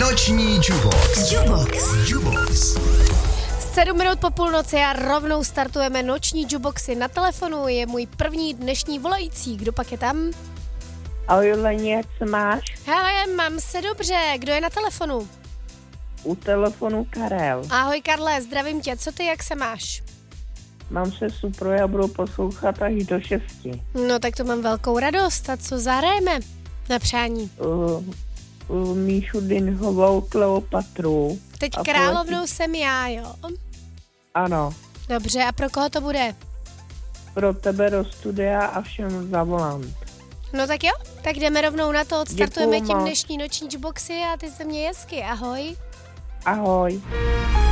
Noční Jubox. 7 minut po půlnoci a rovnou startujeme noční Juboxy. Na telefonu je můj první dnešní volající. Kdo pak je tam? Ahoj Leni, jak se máš? Hele, mám se dobře. Kdo je na telefonu? U telefonu Karel. Ahoj Karle, zdravím tě. Co ty, jak se máš? Mám se super, já budu poslouchat až do 6. No tak to mám velkou radost. A co zahrajeme na přání? Míšu Dynhovou Kleopatru. Teď královnou jsem já, jo? Ano. Dobře, a pro koho to bude? Pro tebe do studia a všem zavolám. No tak jo, tak jdeme rovnou na to, odstartujeme Děkuju tím moc. dnešní noční Juboxy a ty se mě hezky, ahoj. Ahoj.